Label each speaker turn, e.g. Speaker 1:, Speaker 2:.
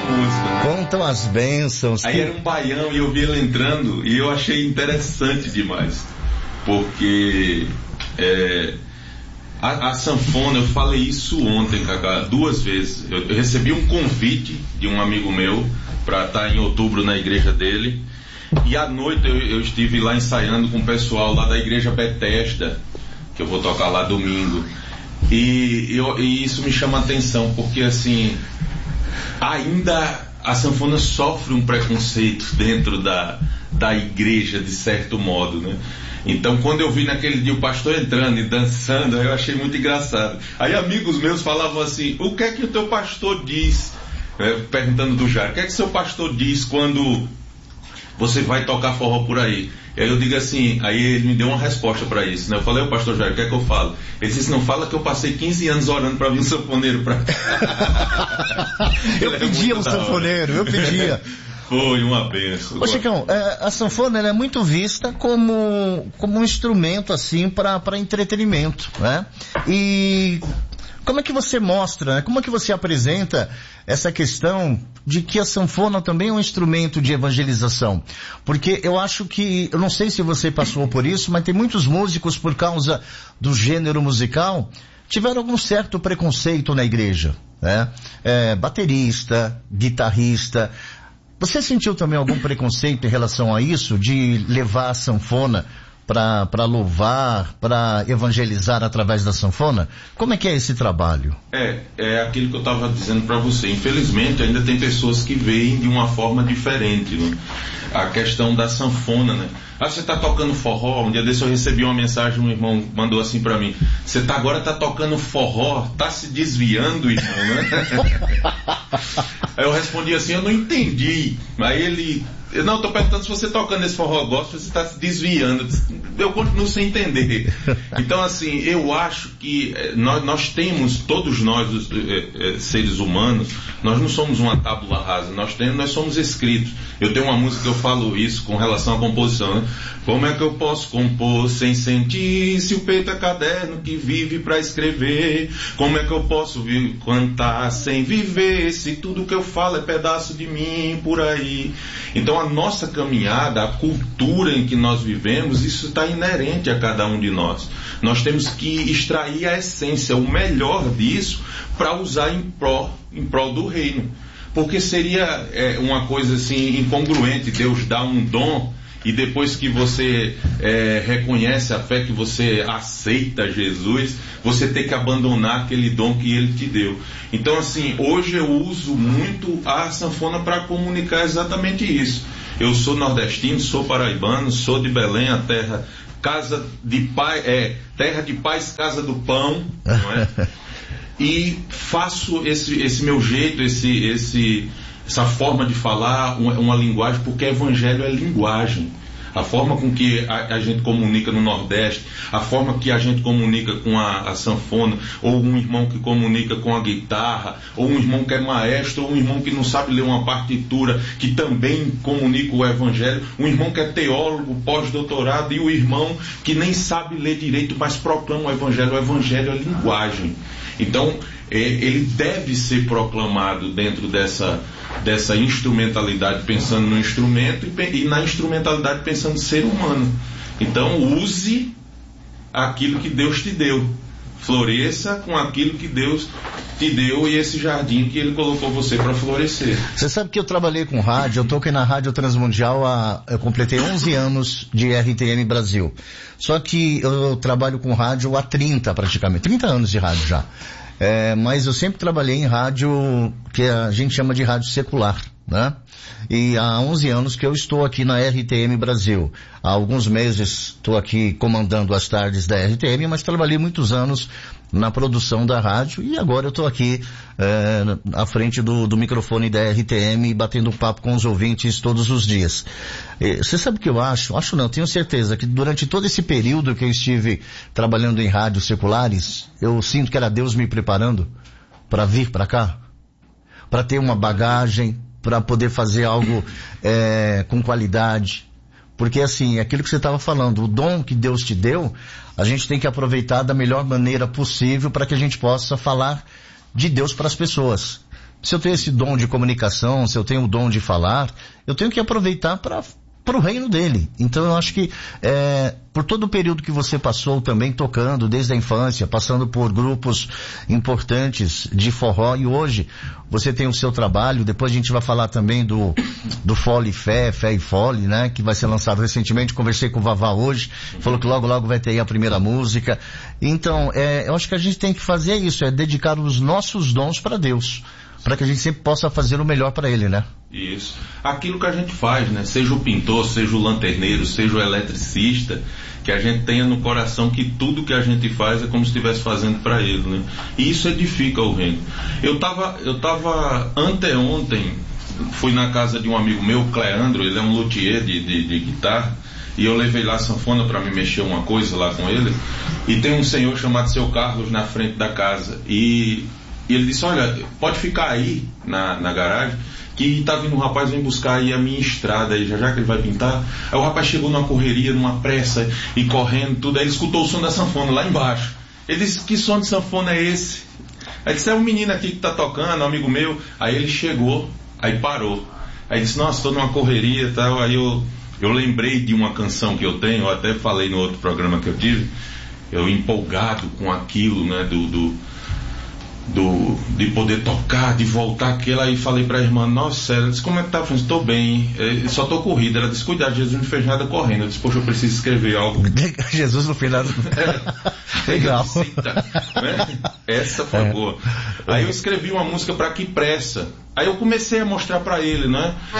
Speaker 1: música.
Speaker 2: Contam as bênçãos.
Speaker 1: Aí era um baião e eu vi ele entrando e eu achei interessante demais. Porque a sanfona, eu falei isso ontem, Cacá, 2 vezes. Eu recebi um convite de um amigo meu para estar em outubro na igreja dele. E à noite eu estive lá ensaiando com o pessoal lá da igreja Bethesda, que eu vou tocar lá domingo. E isso me chama a atenção, porque assim, ainda a sanfona sofre um preconceito dentro da igreja, de certo modo, né? Então, quando eu vi naquele dia o pastor entrando e dançando, eu achei muito engraçado. Aí amigos meus falavam assim: o que é que o teu pastor diz? Perguntando do Jairo, o que é que seu pastor diz quando você vai tocar forró por aí? E aí eu digo assim, aí ele me deu uma resposta para isso, né? Eu falei: o pastor Jairo, o que é que eu falo? Ele disse: não fala que eu passei 15 anos orando para vir um sanfoneiro para cá.
Speaker 2: Eu pedia um sanfoneiro, eu pedia.
Speaker 1: Foi uma benção.
Speaker 2: Ô Chicão, a sanfona ela é muito vista como um instrumento assim para entretenimento, né? E como é que você mostra, né? Como é que você apresenta essa questão de que a sanfona também é um instrumento de evangelização? Porque eu acho que, eu não sei se você passou por isso, mas tem muitos músicos, por causa do gênero musical, tiveram algum certo preconceito na igreja, né? Baterista, guitarrista. Você sentiu também algum preconceito em relação a isso, de levar a sanfona para louvar, para evangelizar através da sanfona? Como é que é esse trabalho?
Speaker 1: É aquilo que eu estava dizendo para você. Infelizmente, ainda tem pessoas que veem de uma forma diferente, né? A questão da sanfona, né? Você está tocando forró? Um dia desse eu recebi uma mensagem, um irmão mandou assim para mim: você agora está tocando forró, está se desviando, irmão, né? Aí eu respondi assim: eu não entendi. Aí ele: não, estou perguntando se você tocando esse forró gospel, você está se desviando. Eu continuo sem entender. Então, assim, eu acho que nós temos, todos nós, os seres humanos, nós não somos uma tábula rasa, nós somos escritos. Eu tenho uma música que eu falo isso com relação à composição, né? Como é que eu posso compor sem sentir, se o peito é caderno que vive para escrever? Como é que eu posso cantar sem viver, se tudo que eu falo é pedaço de mim por aí? Então a nossa caminhada, a cultura em que nós vivemos, isso está inerente a cada um de nós. Nós temos que extrair a essência, o melhor disso, para usar em prol do reino. Porque seria uma coisa assim incongruente Deus dar um dom e depois que você reconhece a fé, que você aceita Jesus, você ter que abandonar aquele dom que Ele te deu. Então, assim, hoje eu uso muito a sanfona para comunicar exatamente isso. Eu sou nordestino, sou paraibano, sou de Belém, a terra de paz, casa do pão, não é? E faço esse meu jeito, essa forma de falar, uma linguagem, porque evangelho é linguagem. A forma com que a gente comunica no Nordeste, a forma que a gente comunica com a sanfona, ou um irmão que comunica com a guitarra, ou um irmão que é maestro, ou um irmão que não sabe ler uma partitura, que também comunica o evangelho, um irmão que é teólogo, pós-doutorado, e o irmão que nem sabe ler direito, mas proclama o evangelho. O evangelho é linguagem. Então, ele deve ser proclamado dentro dessa instrumentalidade, pensando no instrumento, e na instrumentalidade pensando no ser humano. Então, use aquilo que Deus te deu. Floresça com aquilo que Deus te deu e esse jardim que Ele colocou você para florescer.
Speaker 2: Você sabe que eu trabalhei com rádio, eu toquei na Rádio Transmundial, eu completei 11 anos de RTM Brasil. Só que eu trabalho com rádio há 30 anos de rádio já. Mas eu sempre trabalhei em rádio que a gente chama de rádio secular, né? E há 11 anos que eu estou aqui na RTM Brasil. Há alguns meses estou aqui comandando as tardes da RTM, mas trabalhei muitos anos na produção da rádio e agora eu estou aqui à frente do microfone da RTM batendo papo com os ouvintes todos os dias. Você sabe o que eu acho? Acho não, tenho certeza que durante todo esse período que eu estive trabalhando em rádios seculares, eu sinto que era Deus me preparando para vir para cá, para ter uma bagagem, para poder fazer algo com qualidade. Porque assim, aquilo que você estava falando, o dom que Deus te deu, a gente tem que aproveitar da melhor maneira possível para que a gente possa falar de Deus para as pessoas. se eu tenho esse dom de comunicação, se eu tenho o dom de falar, eu tenho que aproveitar para o reino dele. Então eu acho que por todo o período que você passou também tocando, desde a infância, passando por grupos importantes de forró, e hoje você tem o seu trabalho, depois a gente vai falar também do Fole Fé, Fé e Fole, né, que vai ser lançado recentemente. Conversei com o Vavá hoje, falou que logo logo vai ter aí a primeira música. Então eu acho que a gente tem que fazer isso, dedicar os nossos dons para Deus, para que a gente sempre possa fazer o melhor para ele, né?
Speaker 1: Isso. Aquilo que a gente faz, né? Seja o pintor, seja o lanterneiro, seja o eletricista, que a gente tenha no coração que tudo que a gente faz é como se estivesse fazendo para ele, né? E isso edifica o reino. Eu tava anteontem, fui na casa de um amigo meu, Cleandro, ele é um luthier de guitarra, e eu levei lá a sanfona para me mexer uma coisa lá com ele, e tem um senhor chamado Seu Carlos na frente da casa, e ele disse, olha, pode ficar aí na garagem, que tá vindo um rapaz, vem buscar aí a minha estrada aí, já que ele vai pintar. Aí o rapaz chegou numa correria, numa pressa, e correndo, tudo, aí ele escutou o som da sanfona lá embaixo. Ele disse, que som de sanfona é esse? Aí disse, é um menino aqui que tá tocando, um amigo meu. Aí ele chegou, aí parou. Aí disse, nossa, tô numa correria e tal. Aí eu lembrei de uma canção que eu tenho, eu até falei no outro programa que eu tive, eu empolgado com aquilo, né, de poder tocar, de voltar aquela, aí falei pra irmã, nossa, ela disse, como é que tá? Eu falei, estou bem, só tô corrida. Ela disse, cuidado, Jesus não fez nada correndo. Eu disse, poxa, eu preciso escrever algo.
Speaker 2: Jesus não fez nada. Legal.
Speaker 1: Essa foi boa. Aí eu escrevi uma música pra Que Pressa. Aí eu comecei a mostrar pra ele, né?